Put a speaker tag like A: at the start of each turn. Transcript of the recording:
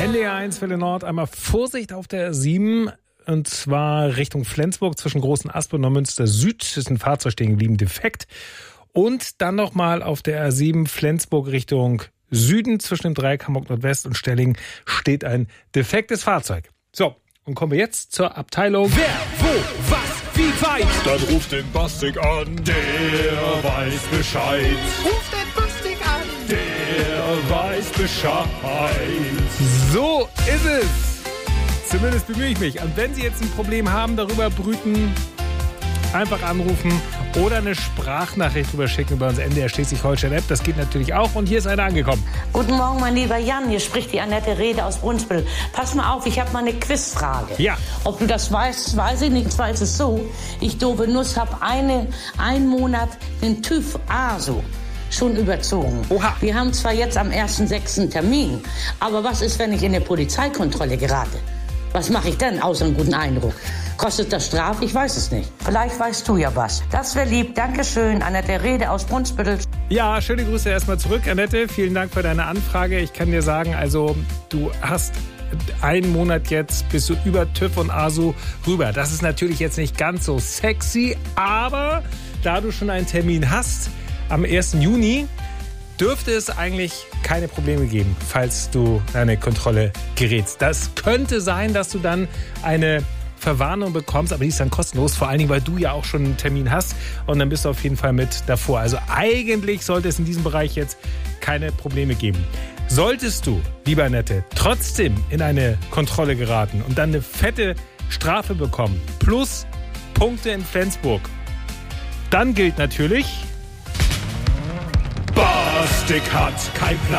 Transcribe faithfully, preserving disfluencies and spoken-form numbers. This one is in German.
A: N D R eins Welle Nord, einmal Vorsicht auf der R sieben. Und zwar Richtung Flensburg zwischen Großen Aspen und Neumünster Süd ist ein Fahrzeug stehen geblieben, defekt. Und dann nochmal auf der R sieben Flensburg Richtung Süden zwischen dem Dreieck Hamburg Nordwest und Stellingen steht ein defektes Fahrzeug. So, und kommen wir jetzt zur Abteilung
B: Wer, wo, was, wie weit? Dann ruft den Bastik an, der weiß Bescheid.
C: Ruft den Bastik an,
B: der weiß Bescheid.
A: So ist es. Zumindest bemühe ich mich. Und wenn Sie jetzt ein Problem haben, darüber brüten, einfach anrufen oder eine Sprachnachricht drüber schicken über unsere N D R Schleswig-Holstein-App. Das geht natürlich auch. Und hier ist einer angekommen.
D: Guten Morgen, mein lieber Jan. Hier spricht die Annette Rede aus Brunsbüttel. Pass mal auf, ich habe mal eine Quizfrage.
A: Ja.
D: Ob du das weißt, weiß ich nicht. Zwar ist es so, ich doofe Nuss habe eine, einen Monat den TÜV A S O schon überzogen.
A: Oha.
D: Wir haben zwar jetzt am ersten sechsten Termin, aber was ist, wenn ich in eine Polizeikontrolle gerate? Was mache ich denn, außer einen guten Eindruck? Kostet das Strafe? Ich weiß es nicht. Vielleicht weißt du ja was. Das wäre lieb. Dankeschön, Annette Rede aus Brunsbüttel.
A: Ja, schöne Grüße erstmal zurück, Annette. Vielen Dank für deine Anfrage. Ich kann dir sagen, also du hast einen Monat jetzt, bist du über TÜV und A S O rüber. Das ist natürlich jetzt nicht ganz so sexy, aber da du schon einen Termin hast, am ersten Juni, dürfte es eigentlich keine Probleme geben, falls du eine Kontrolle gerätst. Das könnte sein, dass du dann eine Verwarnung bekommst, aber die ist dann kostenlos, vor allen Dingen, weil du ja auch schon einen Termin hast und dann bist du auf jeden Fall mit davor. Also eigentlich sollte es in diesem Bereich jetzt keine Probleme geben. Solltest du, lieber Annette, trotzdem in eine Kontrolle geraten und dann eine fette Strafe bekommen, plus Punkte in Flensburg, dann gilt natürlich:
B: Bastik hat kein Plan.